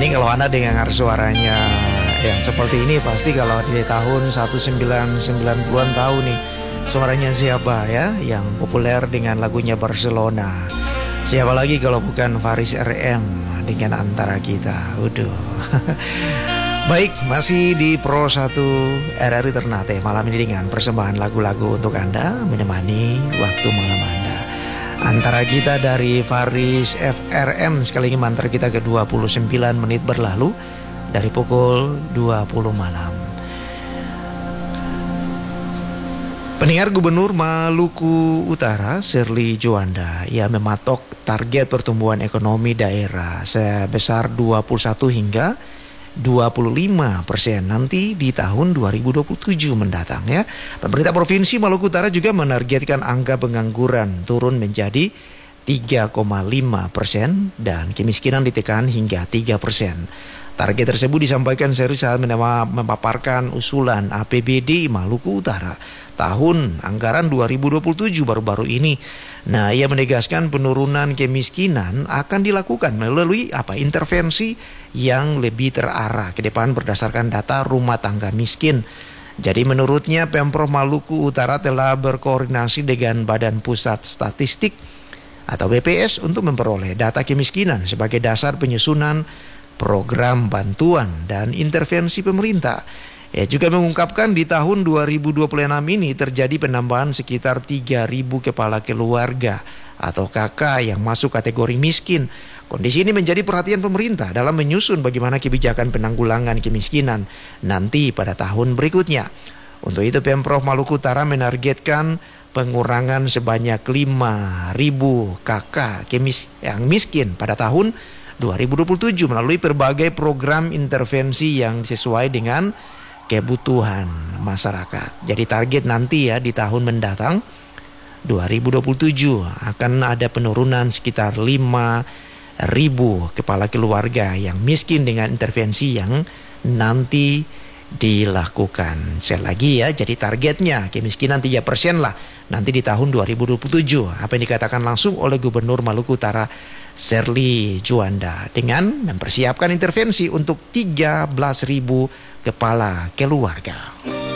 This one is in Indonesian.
Ini kalau Anda dengar suaranya yang seperti ini, pasti kalau di tahun 1990-an tahu nih suaranya siapa ya, yang populer dengan lagunya Barcelona. Siapa lagi kalau bukan Faris RM dengan Antara Kita. Udah. Baik, masih di Pro 1 RRI Ternate malam ini dengan persembahan lagu-lagu untuk Anda, menemani waktu malam Anda. Antara Kita dari Faris FRM. Sekali lagi mantra kita ke 29 menit berlalu dari pukul 20 malam. Pendengar, Gubernur Maluku Utara Shirley Juanda, ia mematok target pertumbuhan ekonomi daerah sebesar 21 hingga 25% nanti di tahun 2027 mendatang ya. Pemerintah Provinsi Maluku Utara juga menargetkan angka pengangguran turun menjadi 3,5% dan kemiskinan ditekan hingga 3%. Target tersebut disampaikan Shirley saat memaparkan usulan APBD Maluku Utara tahun anggaran 2027 baru-baru ini. Nah, ia menegaskan penurunan kemiskinan akan dilakukan melalui intervensi yang lebih terarah ke depan berdasarkan data rumah tangga miskin. Jadi menurutnya Pemprov Maluku Utara telah berkoordinasi dengan Badan Pusat Statistik atau BPS untuk memperoleh data kemiskinan sebagai dasar penyusunan program bantuan dan intervensi pemerintah. Ia juga mengungkapkan di tahun 2026 ini terjadi penambahan sekitar 3.000 kepala keluarga atau KK yang masuk kategori miskin. Kondisi ini menjadi perhatian pemerintah dalam menyusun bagaimana kebijakan penanggulangan kemiskinan nanti pada tahun berikutnya. Untuk itu Pemprov Maluku Utara menargetkan pengurangan sebanyak 5.000 KK yang miskin pada tahun 2027 melalui berbagai program intervensi yang sesuai dengan kebutuhan masyarakat. Jadi target nanti ya di tahun mendatang 2027 akan ada penurunan sekitar 5.000 kepala keluarga yang miskin dengan intervensi yang nanti dilakukan. Sekali lagi ya, jadi targetnya kemiskinan 3% lah nanti di tahun 2027. Apa yang dikatakan langsung oleh Gubernur Maluku Utara Shirley Juanda dengan mempersiapkan intervensi untuk 13.000 kepala keluarga.